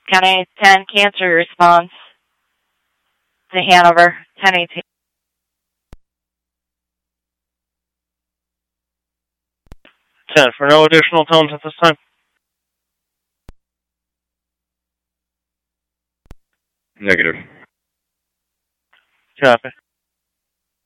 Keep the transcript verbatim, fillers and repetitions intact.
County ten, cancer response to Hanover, ten eighteen. ten, for no additional tones at this time. Negative. Copy.